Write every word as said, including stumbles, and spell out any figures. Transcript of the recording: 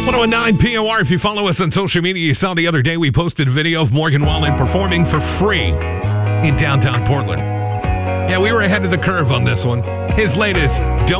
one oh nine P O R. If you follow us on social media, you saw the other day we posted a video of Morgan Wallen performing for free in downtown Portland. Yeah, we were ahead of the curve on this one. His latest, Don't